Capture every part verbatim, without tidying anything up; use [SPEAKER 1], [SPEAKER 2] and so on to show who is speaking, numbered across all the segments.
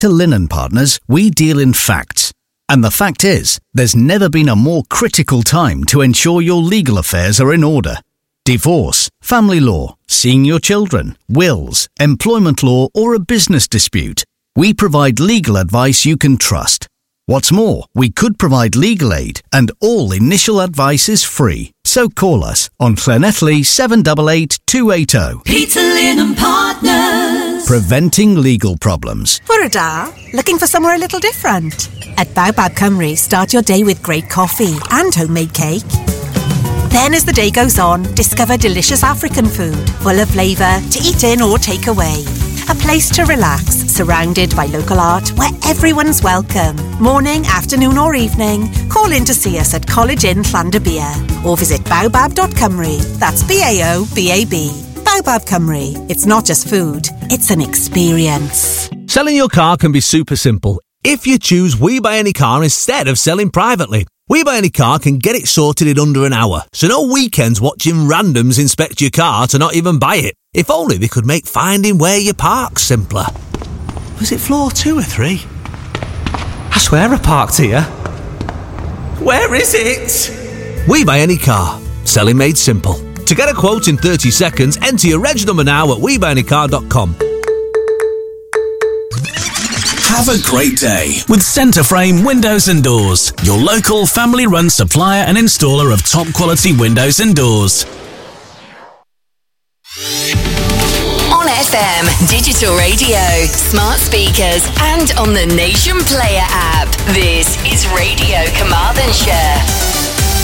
[SPEAKER 1] To Linen Partners, we deal in facts. And the fact is, there's never been a more critical time to ensure your legal affairs are in order. Divorce, family law, seeing your children, wills, employment law, or a business dispute. We provide legal advice you can trust. What's more, we could provide legal aid, and all initial advice is free. So call us on Llanelli seven eight eight, two eight zero.
[SPEAKER 2] Peter Linen Partners.
[SPEAKER 1] Preventing legal problems.
[SPEAKER 3] For a da, looking for somewhere a little different? At Baobab Cymru, start your day with great coffee and homemade cake. Then as the day goes on, discover delicious African food, full of flavour, to eat in or take away. A place to relax, surrounded by local art where everyone's welcome. Morning, afternoon or evening, call in to see us at College Inn Llandybia or visit baobab dot cymru. That's B A O B A B. Baobab Cymru. It's not just food, it's an experience.
[SPEAKER 4] Selling your car can be super simple if you choose We Buy Any Car instead of selling privately. We Buy Any Car can get it sorted in under an hour, so no weekends watching randoms inspect your car to not even buy it. If only they could make finding where you park simpler.
[SPEAKER 5] Was it floor two or three? I swear I parked here. Where is it?
[SPEAKER 4] We Buy Any Car. Selling made simple. To get a quote in thirty seconds, enter your reg number now at we buy any car dot com.
[SPEAKER 6] Have a great day with Centreframe Windows and Doors, your local family-run supplier and installer of top-quality windows and doors.
[SPEAKER 7] On F M, digital radio, smart speakers, and on the Nation Player app. This is Radio Carmarthenshire.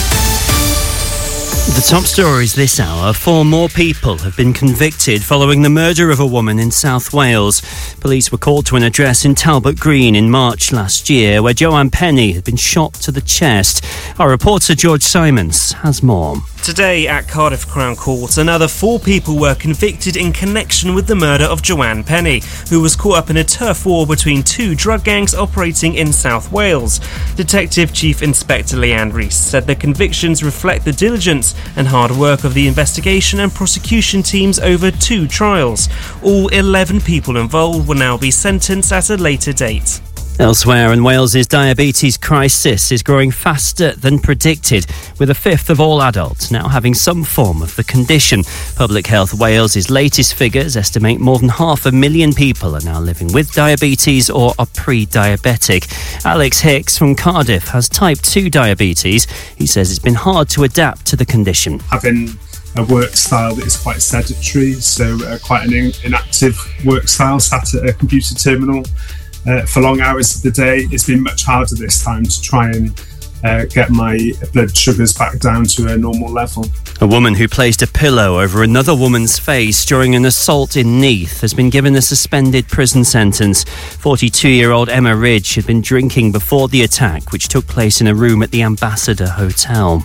[SPEAKER 8] The top stories this hour. Four more people have been convicted following the murder of a woman in South Wales. Police were called to an address in Talbot Green in March last year where Joanne Penny had been shot to the chest. Our reporter George Simons has more.
[SPEAKER 9] Today at Cardiff Crown Court, another four people were convicted in connection with the murder of Joanne Penny, who was caught up in a turf war between two drug gangs operating in South Wales. Detective Chief Inspector Leanne Rees said the convictions reflect the diligence and hard work of the investigation and prosecution teams over two trials. All eleven people involved will now be sentenced at a later date.
[SPEAKER 8] Elsewhere in Wales's diabetes crisis is growing faster than predicted, with a fifth of all adults now having some form of the condition. Public Health Wales's latest figures estimate more than half a million people are now living with diabetes or are pre-diabetic. Alex Hicks from Cardiff has type two diabetes. He says it's been hard to adapt to the condition.
[SPEAKER 10] Having a work style that is quite sedentary, so uh, quite an in- inactive work style, sat at a computer terminal Uh, for long hours of the day, it's been much harder this time to try and uh, get my blood sugars back down to a normal level.
[SPEAKER 8] A woman who placed a pillow over another woman's face during an assault in Neath has been given a suspended prison sentence. forty-two-year-old Emma Ridge had been drinking before the attack, which took place in a room at the Ambassador Hotel.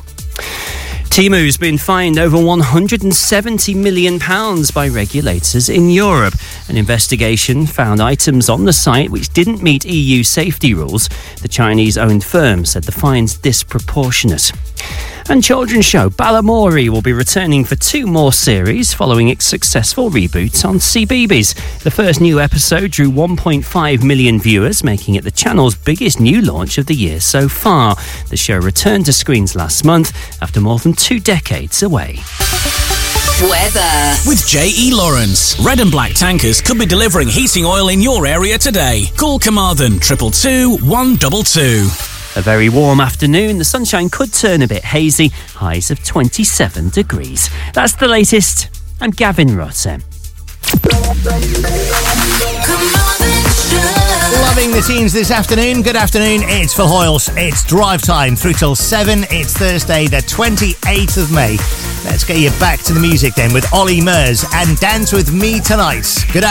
[SPEAKER 8] Temu's been fined over one hundred seventy million pounds by regulators in Europe. An investigation found items on the site which didn't meet E U safety rules. The Chinese-owned firm said the fine's disproportionate. And children's show Balamori will be returning for two more series following its successful reboot on C B B S. The first new episode drew one point five million viewers, making it the channel's biggest new launch of the year so far. The show returned to screens last month after more than two decades away.
[SPEAKER 7] Weather.
[SPEAKER 6] With J E Lawrence, red and black tankers could be delivering heating oil in your area today. Call Carmarthen triple two one two two.
[SPEAKER 8] A very warm afternoon. The sunshine could turn a bit hazy. Highs of twenty-seven degrees. That's the latest. I'm Gavin Rutter.
[SPEAKER 11] Loving the teens this afternoon. Good afternoon. It's Phil Hoyles. It's drive time through till seven. It's Thursday, the twenty-eighth of May. Let's get you back to the music then with Ollie Murs and Dance With Me Tonight. Good afternoon.